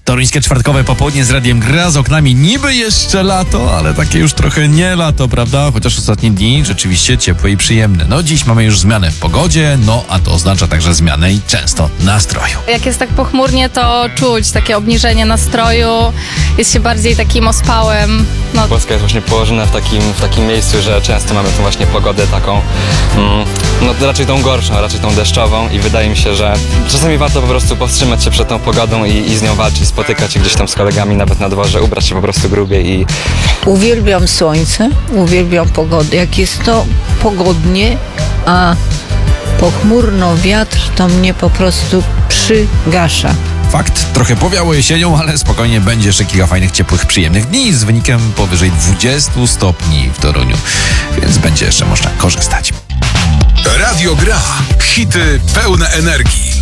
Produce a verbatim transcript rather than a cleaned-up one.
Toruńskie czwartkowe popołudnie z Radiem Gra, z oknami niby jeszcze lato, ale takie już trochę nie lato, prawda? Chociaż ostatnie dni rzeczywiście ciepłe i przyjemne. No dziś mamy już zmianę w pogodzie, no a to oznacza także zmianę i często nastroju. Jak jest tak pochmurnie, to czuć takie obniżenie nastroju, jest się bardziej takim ospałym. No. Polska jest właśnie położona w takim, w takim miejscu, że często mamy tą właśnie pogodę taką, mm, no raczej tą gorszą, raczej tą deszczową i wydaje mi się, że czasami warto po prostu powstrzymać się przed tą pogodą i, i z nią walczyć, spotykać się gdzieś tam z kolegami nawet na dworze, ubrać się po prostu grubiej i... Uwielbiam słońce, uwielbiam pogodę. Jak jest to pogodnie, a pochmurno wiatr, to mnie po prostu przygasza. Fakt, trochę powiało jesienią, ale spokojnie będzie jeszcze kilka fajnych, ciepłych, przyjemnych dni z wynikiem powyżej dwudziestu stopni w Toruniu, więc będzie jeszcze można korzystać. Radio Gra. Hity pełne energii.